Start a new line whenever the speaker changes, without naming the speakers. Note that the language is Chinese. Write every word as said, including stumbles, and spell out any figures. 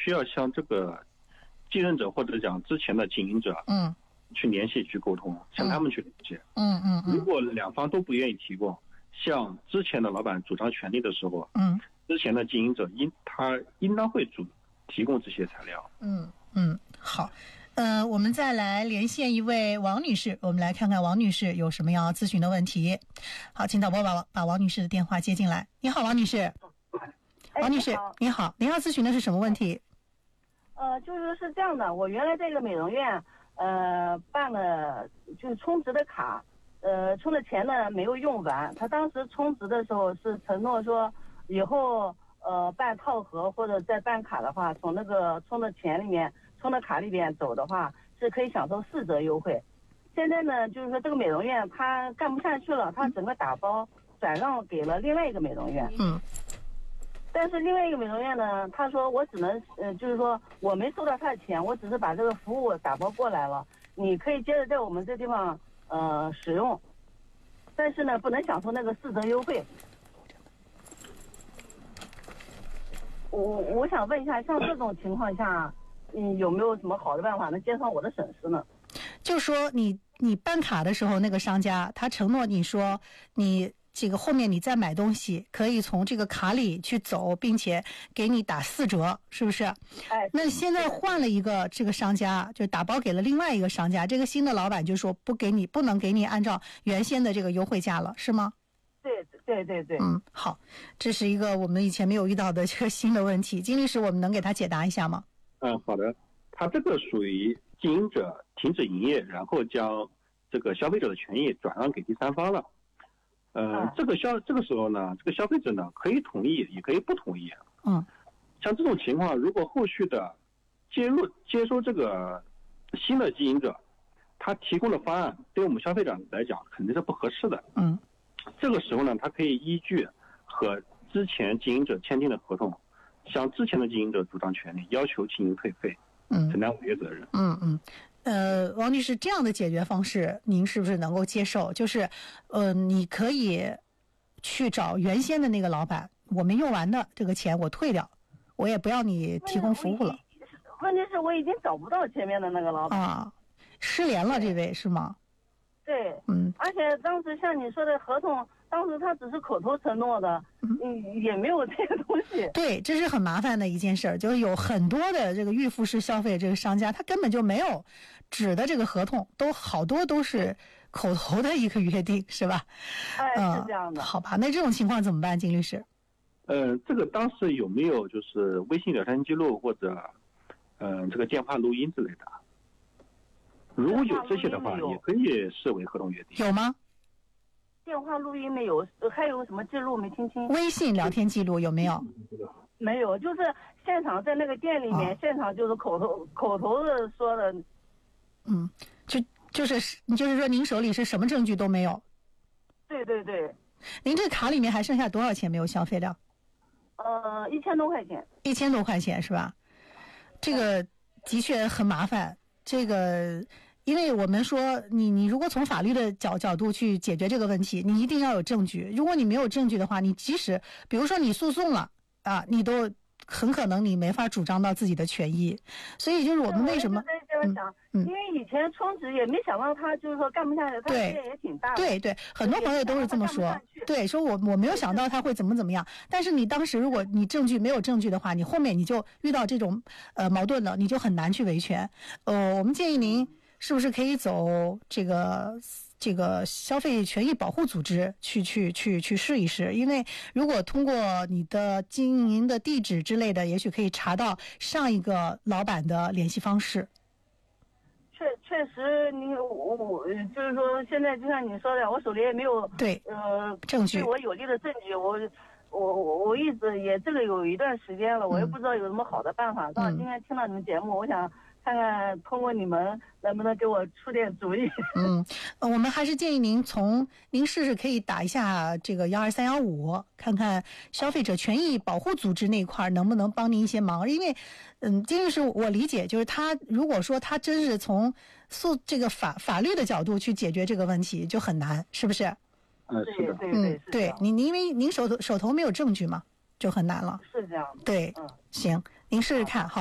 需要向这个继任者或者讲之前的经营者，
嗯，
去联系去沟通，向他们去联系。
嗯嗯嗯。
如果两方都不愿意提供，向之前的老板主张权利的时候，
嗯，
之前的经营者应他应当会主提供这些材料。
嗯嗯，好。呃，我们再来连线一位王女士，我们来看看王女士有什么要咨询的问题。好，请导播把把王女士的电话接进来。你好，王女士。王女士，
哎、
你好，您要咨询的是什么问题？
呃，就是是这样的，我原来这个美容院，呃，办了就是充值的卡，呃，充的钱呢没有用完。他当时充值的时候是承诺说，以后呃办套盒或者再办卡的话，从那个充的钱里面。充的卡里边走的话是可以享受四折优惠。现在呢，就是说这个美容院他干不下去了，他整个打包转让给了另外一个美容院。
嗯。
但是另外一个美容院呢，他说我只能，呃，就是说我没收到他的钱，我只是把这个服务打包过来了，你可以接着在我们这地方呃使用，但是呢不能享受那个四折优惠。我我想问一下，像这种情况下。嗯，有没有什么好的办法能减少我的损失呢？
就说你你办卡的时候，那个商家他承诺你说你这个后面你再买东西可以从这个卡里去走，并且给你打四折，是不是？
哎，
那现在换了一个这个商家，就打包给了另外一个商家，这个新的老板就说不给你，不能给你按照原先的这个优惠价了，是吗？
对对对对。
嗯，好，这是一个我们以前没有遇到的这个新的问题，金律师，我们能给他解答一下吗？
嗯，好的。他这个属于经营者停止营业，然后将这个消费者的权益转让给第三方了。呃，
啊、
这个消这个时候呢，这个消费者呢可以同意，也可以不同意。
嗯，
像这种情况，如果后续的接入接收这个新的经营者，他提供的方案对我们消费者来讲肯定是不合适的。
嗯，
这个时候呢，他可以依据和之前经营者签订的合同。向之前的经营者主张权利，要求经营退费，
嗯，
承担违约责任。
嗯嗯，呃，王律师，这样的解决方式，您是不是能够接受？就是，呃，你可以去找原先的那个老板，我没用完的这个钱我退掉，我也不要你提供服务了。
问题是我已经找不到前面的那个老板
啊，失联了，这位是吗？
对，
嗯，
而且当时像你说的合同。当时他只是口头承诺的，嗯，也没有这个东西。
对，这是很麻烦的一件事儿，就是有很多的这个预付式消费这个商家，他根本就没有纸的这个合同，都好多都是口头的一个约定，是吧？
哎，
嗯、
是这样的。
好吧，那这种情况怎么办，金律师？
呃，这个当时有没有就是微信聊天记录或者，嗯、呃，这个电话录音之类的？如果有这些的话，也可以视为合同约定。
有吗？
电话录音没有，还有什么记录没听清？
微信聊天记录有没有？
没有，就是现场在那个店里面，哦、现场就是口头口头的说的。
嗯，就就是就是说，您手里是什么证据都没有？
对对对。
您这卡里面还剩下多少钱没有消费掉？
呃，一千多块钱。
一千多块钱是吧？这个的确很麻烦，这个。因为我们说你你如果从法律的角角度去解决这个问题，你一定要有证据。如果你没有证据的话，你即使比如说你诉讼了啊，你都很可能你没法主张到自己的权益。所以就是我们为什么
在这样想、嗯嗯，因为以前充值也没想到他就是说干不下去，他事业也挺大的。
对对，很多朋友都是这么说。对，说我我没有想到他会怎么怎么样，但是你当时如果你证据没有证据的话，你后面你就遇到这种呃矛盾了，你就很难去维权。呃，我们建议您。是不是可以走这个这个消费权益保护组织去去去去试一试？因为如果通过你的经营的地址之类的，也许可以查到上一个老板的联系方式。
确确实你，你我我就是说，现在就像你说的，我手里也没有
对
呃
证据
对我有利的证据，我我我我一直也这个有一段时间了，我也不知道有什么好的办法。到、嗯、今天听到你们节目，我想。看看通过你们能不能给我出点主意。
嗯，我们还是建议您从您试试可以打一下这个幺二三幺五，看看消费者权益保护组织那块能不能帮您一些忙。因为，嗯，金律师我理解，就是他如果说他真是从诉这个法法律的角度去解决这个问题，就很难，是不是？
嗯，是的，
对对
嗯，对您，因为您手头手头没有证据嘛，就很难了。
是这样的。
对，嗯，行，您试试看，好。